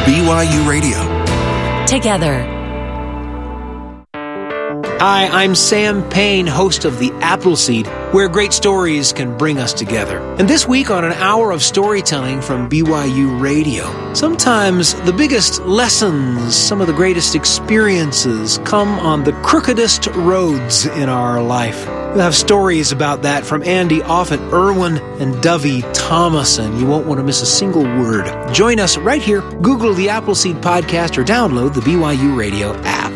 BYU Radio. Together. Hi, I'm Sam Payne, host of The Appleseed, where great stories can bring us together. And this week on an hour of storytelling from BYU Radio, sometimes the biggest lessons, some of the greatest experiences come on the crookedest roads in our life. We'll have stories about that from Andy Offit-Irwin and Dovey Thomason. You won't want to miss a single word. Join us right here. Google The Appleseed Podcast or download the BYU Radio app.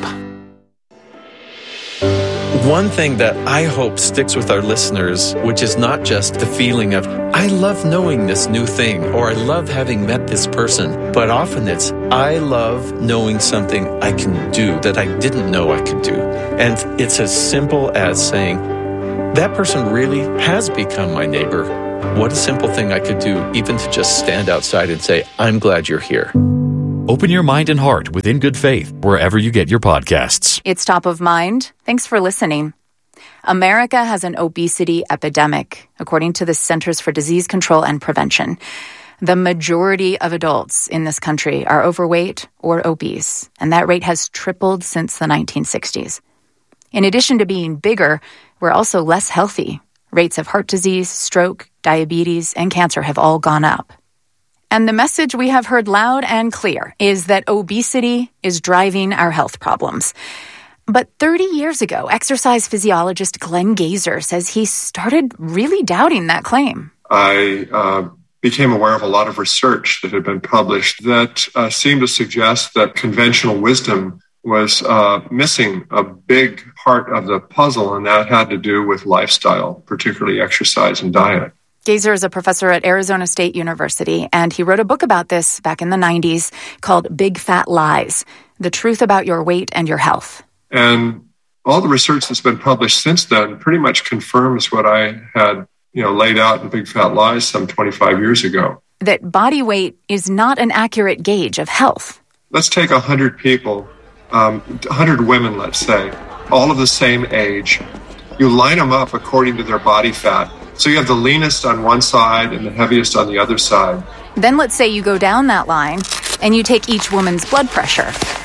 One thing that I hope sticks with our listeners, which is not just the feeling of, I love knowing this new thing, or I love having met this person, but often it's, I love knowing something I can do that I didn't know I could do. And it's as simple as saying, that person really has become my neighbor. What a simple thing I could do, even to just stand outside and say, I'm glad you're here. Open your mind and heart with In Good Faith, wherever you get your podcasts. It's top of mind. Thanks for listening. America has an obesity epidemic, according to the Centers for Disease Control and Prevention. The majority of adults in this country are overweight or obese, and that rate has tripled since the 1960s. In addition to being bigger, we're also less healthy. Rates of heart disease, stroke, diabetes, and cancer have all gone up. And the message we have heard loud and clear is that obesity is driving our health problems. But 30 years ago, exercise physiologist Glenn Gazer says he started really doubting that claim. I became aware of a lot of research that had been published that seemed to suggest that conventional wisdom was missing a big part of the puzzle, and that had to do with lifestyle, particularly exercise and diet. Gazer is a professor at Arizona State University, and he wrote a book about this back in the 90s called Big Fat Lies, The Truth About Your Weight and Your Health. And all the research that's been published since then pretty much confirms what I had, laid out in Big Fat Lies some 25 years ago. That body weight is not an accurate gauge of health. Let's take 100 people, 100 women, let's say, all of the same age. You line them up according to their body fat. So you have the leanest on one side and the heaviest on the other side. Then let's say you go down that line and you take each woman's blood pressure.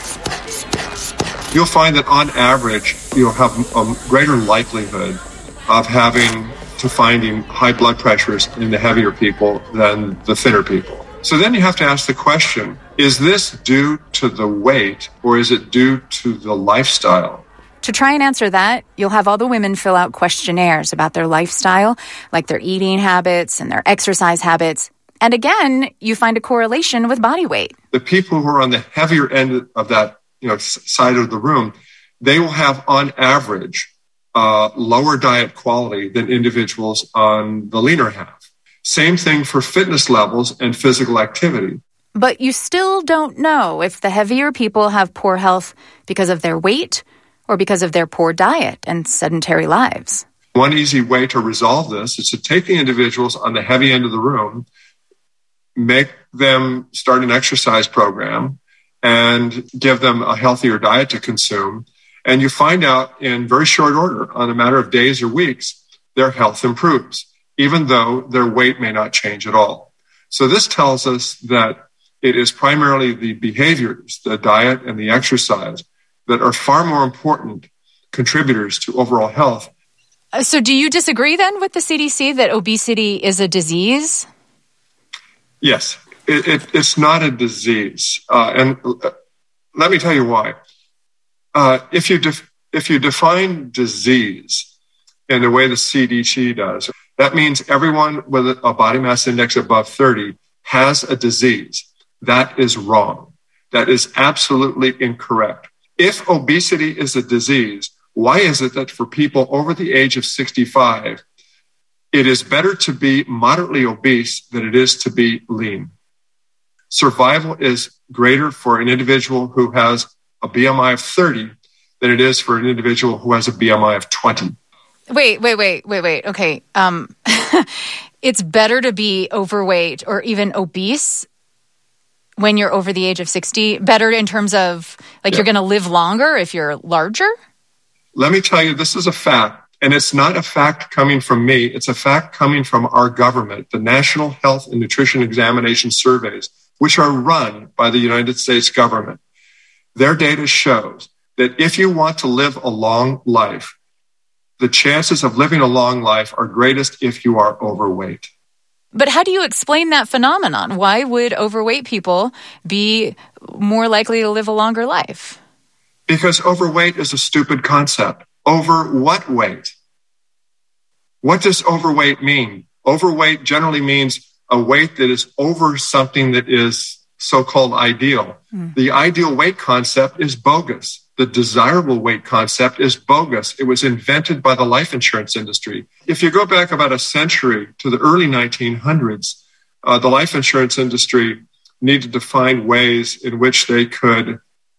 You'll find that on average, you'll have a greater likelihood of finding high blood pressures in the heavier people than the thinner people. So then you have to ask the question, is this due to the weight or is it due to the lifestyle? To try and answer that, you'll have all the women fill out questionnaires about their lifestyle, like their eating habits and their exercise habits. And again, you find a correlation with body weight. The people who are on the heavier end of that side of the room, they will have, on average, lower diet quality than individuals on the leaner half. Same thing for fitness levels and physical activity. But you still don't know if the heavier people have poor health because of their weight or because of their poor diet and sedentary lives. One easy way to resolve this is to take the individuals on the heavy end of the room, make them start an exercise program, and give them a healthier diet to consume. And you find out in very short order, on a matter of days or weeks, their health improves, even though their weight may not change at all. So this tells us that it is primarily the behaviors, the diet and the exercise, that are far more important contributors to overall health. So do you disagree then with the CDC that obesity is a disease? Yes, it's not a disease. And let me tell you why. If you define disease in the way the CDC does, that means everyone with a body mass index above 30 has a disease. That is wrong. That is absolutely incorrect. If obesity is a disease, why is it that for people over the age of 65, it is better to be moderately obese than it is to be lean? Survival is greater for an individual who has a BMI of 30 than it is for an individual who has a BMI of 20. Wait. Okay. It's better to be overweight or even obese when you're over the age of 60? Better in terms of, you're going to live longer if you're larger? Let me tell you, this is a fact. And it's not a fact coming from me. It's a fact coming from our government. The National Health and Nutrition Examination Surveys which are run by the United States government. Their data shows that if you want to live a long life, the chances of living a long life are greatest if you are overweight. But how do you explain that phenomenon? Why would overweight people be more likely to live a longer life? Because overweight is a stupid concept. Over what weight? What does overweight mean? Overweight generally means a weight that is over something that is so-called ideal. The ideal weight concept is bogus. The desirable weight concept is bogus. It was invented by the life insurance industry. If you go back about a century to the early 1900s, the life insurance industry needed to find ways in which they could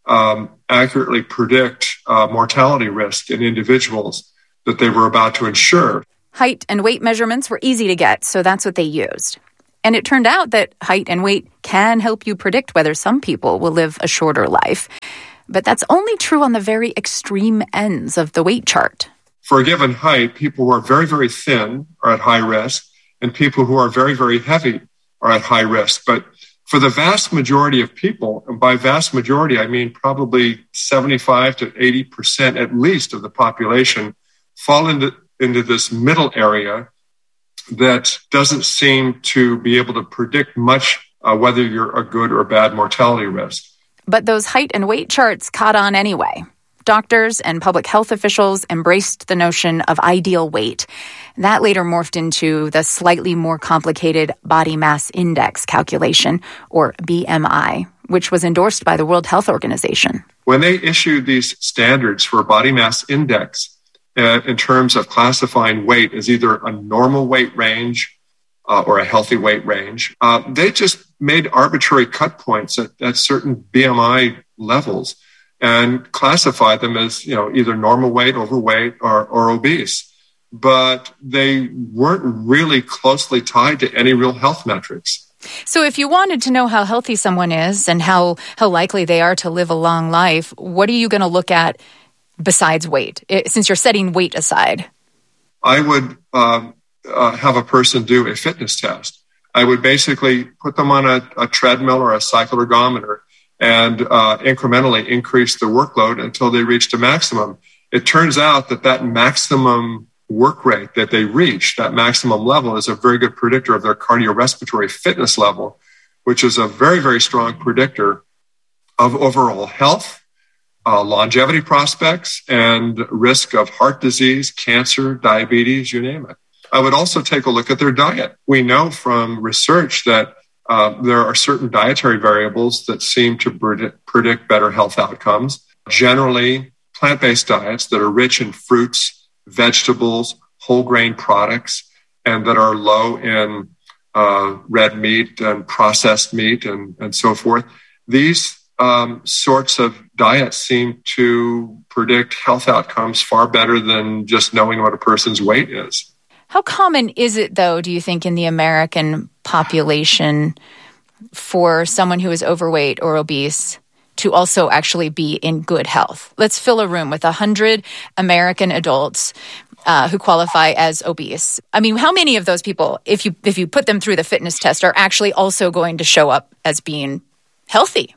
accurately predict mortality risk in individuals that they were about to insure. Height and weight measurements were easy to get, so that's what they used. And it turned out that height and weight can help you predict whether some people will live a shorter life. But that's only true on the very extreme ends of the weight chart. For a given height, people who are very, very thin are at high risk, and people who are very, very heavy are at high risk. But for the vast majority of people, and by vast majority, I mean probably 75 to 80% at least of the population, fall into this middle area that doesn't seem to be able to predict much whether you're a good or bad mortality risk. But those height and weight charts caught on anyway. Doctors and public health officials embraced the notion of ideal weight. That later morphed into the slightly more complicated body mass index calculation, or BMI, which was endorsed by the World Health Organization. When they issued these standards for body mass index, in terms of classifying weight as either a normal weight range or a healthy weight range, they just made arbitrary cut points at certain BMI levels and classified them as, either normal weight, overweight, or obese. But they weren't really closely tied to any real health metrics. So if you wanted to know how healthy someone is and how likely they are to live a long life, what are you going to look at besides weight, since you're setting weight aside? I would have a person do a fitness test. I would basically put them on a treadmill or a cycle ergometer and incrementally increase the workload until they reached a maximum. It turns out that maximum work rate that they reach, that maximum level, is a very good predictor of their cardiorespiratory fitness level, which is a very, very strong predictor of overall health, longevity prospects, and risk of heart disease, cancer, diabetes, you name it. I would also take a look at their diet. We know from research that there are certain dietary variables that seem to predict better health outcomes. Generally, plant-based diets that are rich in fruits, vegetables, whole grain products, and that are low in red meat and processed meat and so forth. These sorts of diets seem to predict health outcomes far better than just knowing what a person's weight is. How common is it, though, do you think, in the American population for someone who is overweight or obese to also actually be in good health? Let's fill a room with 100 American adults who qualify as obese. I mean, how many of those people, if you put them through the fitness test, are actually also going to show up as being healthy?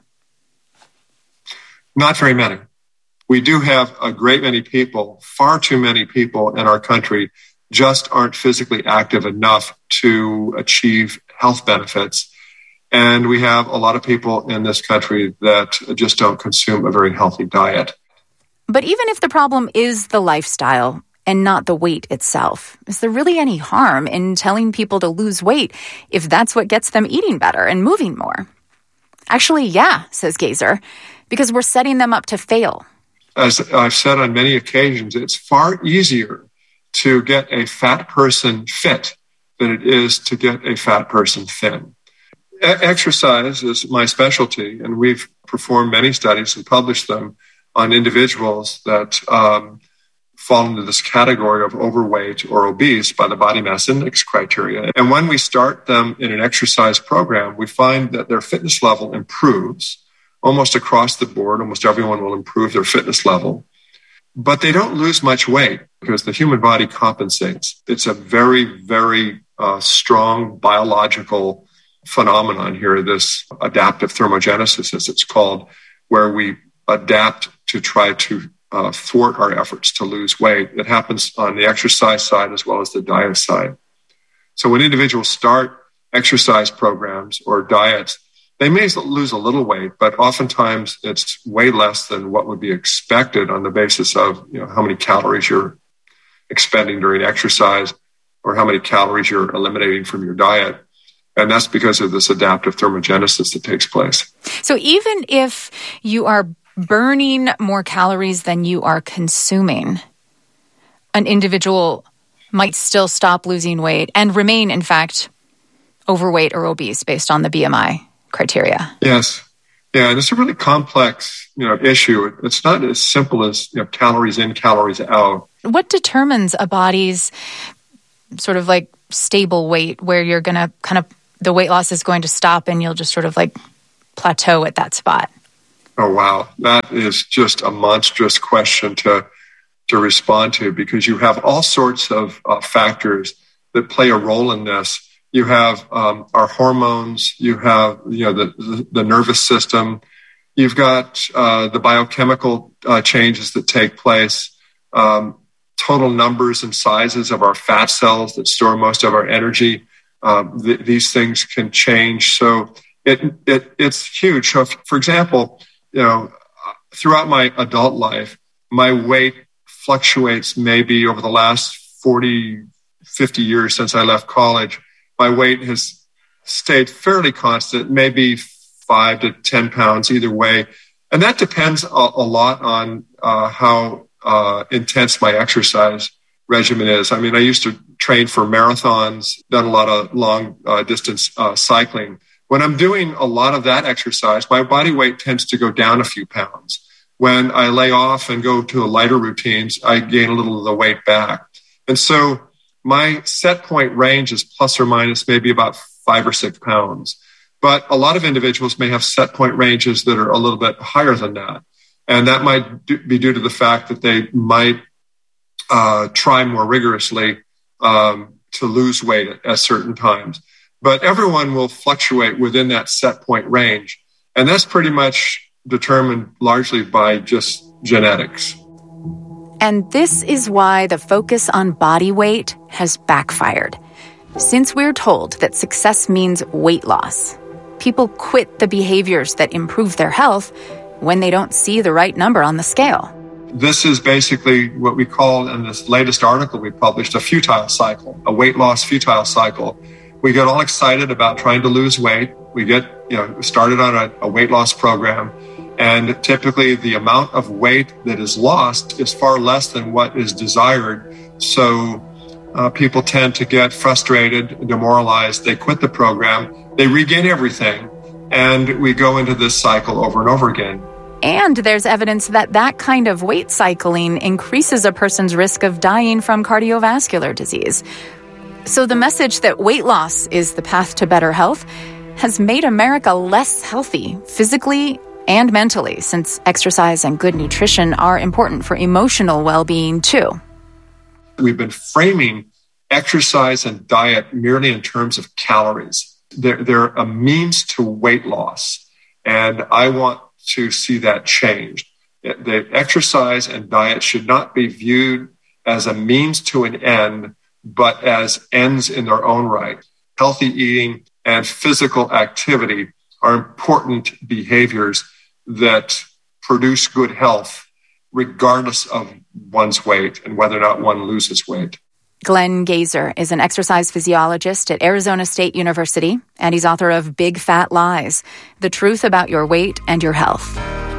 Not very many. We do have a great many people, far too many people in our country just aren't physically active enough to achieve health benefits. And we have a lot of people in this country that just don't consume a very healthy diet. But even if the problem is the lifestyle and not the weight itself, is there really any harm in telling people to lose weight if that's what gets them eating better and moving more? Actually, yeah, says Gazer, because we're setting them up to fail. As I've said on many occasions, it's far easier to get a fat person fit than it is to get a fat person thin. Exercise is my specialty, and we've performed many studies and published them on individuals that fall into this category of overweight or obese by the body mass index criteria. And when we start them in an exercise program, we find that their fitness level improves almost across the board. Almost everyone will improve their fitness level. But they don't lose much weight because the human body compensates. It's a very, very strong biological phenomenon here, this adaptive thermogenesis, as it's called, where we adapt to try to thwart our efforts to lose weight. It happens on the exercise side as well as the diet side. So when individuals start exercise programs or diets, they may lose a little weight, but oftentimes it's way less than what would be expected on the basis of how many calories you're expending during exercise or how many calories you're eliminating from your diet. And that's because of this adaptive thermogenesis that takes place. So even if you are burning more calories than you are consuming, an individual might still stop losing weight and remain, in fact, overweight or obese based on the BMI criteria. Yes. Yeah, and it's a really complex, issue. It's not as simple as calories in, calories out. What determines a body's sort of like stable weight where you're going to the weight loss is going to stop and you'll just sort of like plateau at that spot? Oh, wow. That is just a monstrous question to respond to, because you have all sorts of factors that play a role in this. You have our hormones, you have the nervous system, you've got the biochemical changes that take place, total numbers and sizes of our fat cells that store most of our energy. These things can change. So it's huge. So for example, throughout my adult life, my weight fluctuates maybe over the last 40, 50 years since I left college. My weight has stayed fairly constant, maybe 5 to 10 pounds either way. And that depends a lot on how intense my exercise regimen is. I mean, I used to train for marathons, done a lot of long distance cycling. When I'm doing a lot of that exercise, my body weight tends to go down a few pounds. When I lay off and go to lighter routines, I gain a little of the weight back. And so my set point range is plus or minus maybe about 5 or 6 pounds. But a lot of individuals may have set point ranges that are a little bit higher than that. And that might be due to the fact that they might try more rigorously to lose weight at certain times. But everyone will fluctuate within that set point range. And that's pretty much determined largely by just genetics. And this is why the focus on body weight has backfired. Since we're told that success means weight loss, people quit the behaviors that improve their health when they don't see the right number on the scale. This is basically what we call, in this latest article we published, a futile cycle, a weight loss futile cycle. We get all excited about trying to lose weight. We get started on a weight loss program. And typically the amount of weight that is lost is far less than what is desired. So people tend to get frustrated, demoralized. They quit the program. They regain everything. And we go into this cycle over and over again. And there's evidence that kind of weight cycling increases a person's risk of dying from cardiovascular disease. So the message that weight loss is the path to better health has made America less healthy physically and mentally, since exercise and good nutrition are important for emotional well-being too. We've been framing exercise and diet merely in terms of calories. They're a means to weight loss, and I want to see that changed. The exercise and diet should not be viewed as a means to an end, but as ends in their own right. Healthy eating and physical activity are important behaviors that produce good health regardless of one's weight and whether or not one loses weight. Glenn Gazer is an exercise physiologist at Arizona State University, and he's author of Big Fat Lies, The Truth About Your Weight and Your Health.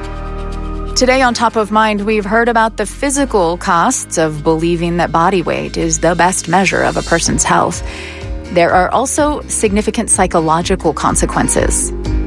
Today on Top of Mind, we've heard about the physical costs of believing that body weight is the best measure of a person's health. There are also significant psychological consequences.